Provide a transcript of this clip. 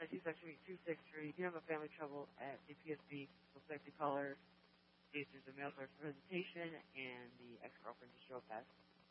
926-263. If you have a family trouble at the PSB, most likely call her. See if there's a mail source presentation and the ex-girlfriend just drove past.